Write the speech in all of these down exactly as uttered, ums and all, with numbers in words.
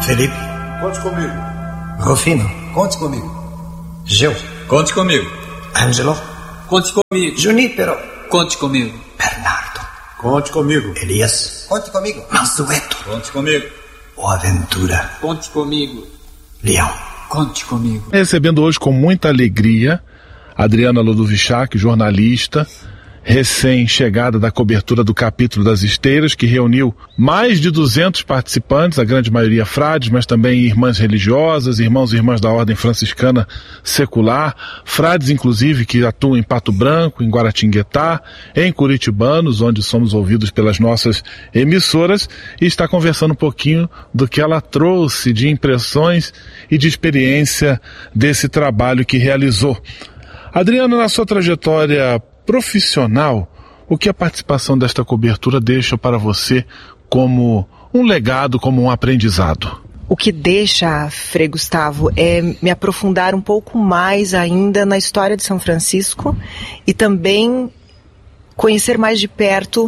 Felipe. Conte comigo. Rufino. Conte comigo. Gil. Conte comigo. Ângelo. Conte comigo. Junípero. Conte comigo. Bernardo. Conte comigo. Elias. Conte comigo. Mansueto. Conte comigo. Boaventura. Conte comigo. Leão. Conte comigo. Recebendo hoje com muita alegria Adriana Lodovichak, jornalista, recém-chegada da cobertura do capítulo das Esteiras, que reuniu mais de duzentos participantes, a grande maioria frades, mas também irmãs religiosas, irmãos e irmãs da ordem franciscana secular, frades inclusive que atuam em Pato Branco, em Guaratinguetá, em Curitibanos, onde somos ouvidos pelas nossas emissoras, e está conversando um pouquinho do que ela trouxe de impressões e de experiência desse trabalho que realizou. Adriana, na sua trajetória profissional, o que a participação desta cobertura deixa para você como um legado, como um aprendizado? O que deixa, Frei Gustavo, é me aprofundar um pouco mais ainda na história de São Francisco e também conhecer mais de perto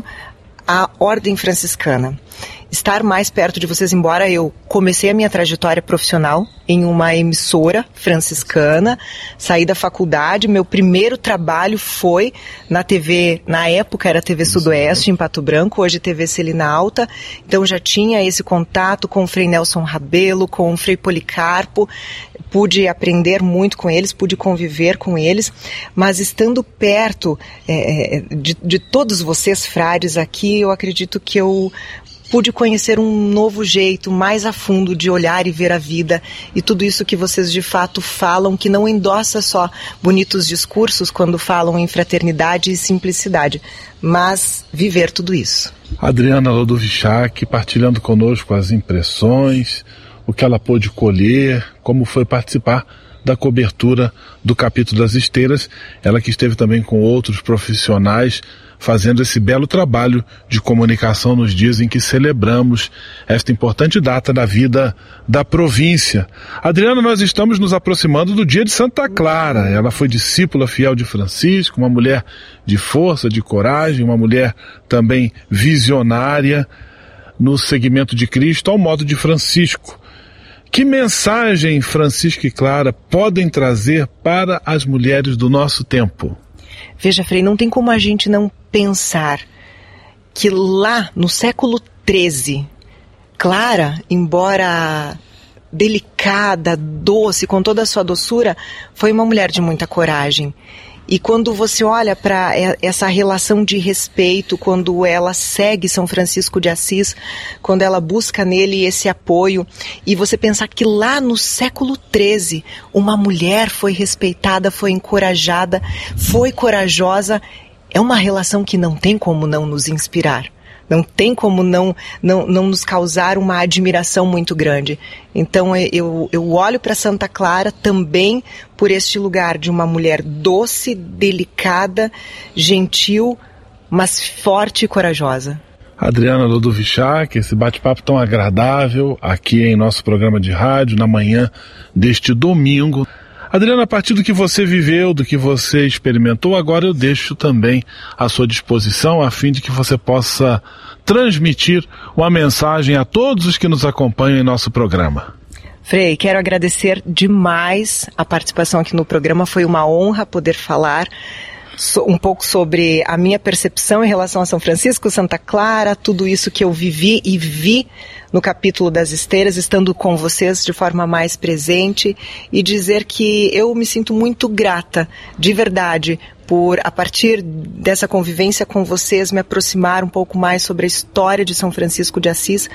a ordem franciscana. Estar mais perto de vocês, embora eu comecei a minha trajetória profissional em uma emissora franciscana, saí da faculdade, meu primeiro trabalho foi na T V, na época era T V Sudoeste, em Pato Branco, hoje T V Celina Alta, então já tinha esse contato com o Frei Nelson Rabelo, com o Frei Policarpo, pude aprender muito com eles, pude conviver com eles, mas estando perto é, de, de todos vocês, frades, aqui, eu acredito que eu pude conhecer um novo jeito, mais a fundo de olhar e ver a vida e tudo isso que vocês de fato falam, que não endossa só bonitos discursos quando falam em fraternidade e simplicidade, mas viver tudo isso. Adriana Lodovichak partilhando conosco as impressões, o que ela pôde colher, como foi participar da cobertura do capítulo das Esteiras, ela que esteve também com outros profissionais fazendo esse belo trabalho de comunicação nos dias em que celebramos esta importante data da vida da província. Adriana, nós estamos nos aproximando do dia de Santa Clara. Ela foi discípula fiel de Francisco, uma mulher de força, de coragem, uma mulher também visionária no seguimento de Cristo ao modo de Francisco. Que mensagem Francisco e Clara podem trazer para as mulheres do nosso tempo? Veja, Frei, não tem como a gente não pensar que lá no século treze, Clara, embora delicada, doce, com toda a sua doçura, foi uma mulher de muita coragem. E quando você olha para essa relação de respeito, quando ela segue São Francisco de Assis, quando ela busca nele esse apoio, e você pensar que lá no século treze, uma mulher foi respeitada, foi encorajada, foi corajosa, é uma relação que não tem como não nos inspirar. Não tem como não, não, não nos causar uma admiração muito grande. Então eu, eu olho para Santa Clara também por este lugar de uma mulher doce, delicada, gentil, mas forte e corajosa. Adriana Lodovichak, esse bate-papo tão agradável aqui em nosso programa de rádio, na manhã deste domingo. Adriana, a partir do que você viveu, do que você experimentou, agora eu deixo também à sua disposição, a fim de que você possa transmitir uma mensagem a todos os que nos acompanham em nosso programa. Frei, quero agradecer demais a participação aqui no programa, foi uma honra poder falar um pouco sobre a minha percepção em relação a São Francisco, Santa Clara, tudo isso que eu vivi e vi no capítulo das Esteiras, estando com vocês de forma mais presente, e dizer que eu me sinto muito grata, de verdade, por, a partir dessa convivência com vocês, me aproximar um pouco mais sobre a história de São Francisco de Assis,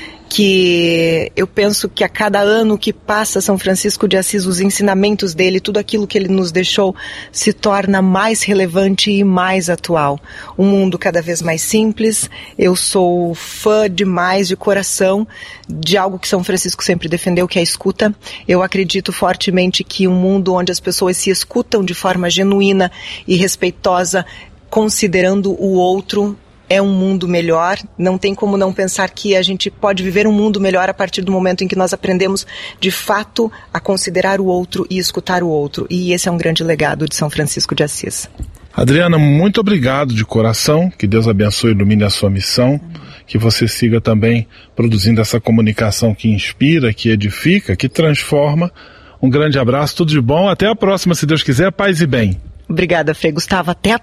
que eu penso que a cada ano que passa São Francisco de Assis, os ensinamentos dele, tudo aquilo que ele nos deixou, se torna mais relevante e mais atual. Um mundo cada vez mais simples. Eu sou fã demais, de coração, de algo que São Francisco sempre defendeu, que é a escuta. Eu acredito fortemente que um mundo onde as pessoas se escutam de forma genuína e respeitosa, considerando o outro, é um mundo melhor. Não tem como não pensar que a gente pode viver um mundo melhor a partir do momento em que nós aprendemos de fato a considerar o outro e escutar o outro. E esse é um grande legado de São Francisco de Assis. Adriana, muito obrigado de coração, que Deus abençoe e ilumine a sua missão, que você siga também produzindo essa comunicação que inspira, que edifica, que transforma. Um grande abraço, tudo de bom, até a próxima, se Deus quiser, paz e bem. Obrigada, Frei Gustavo, até a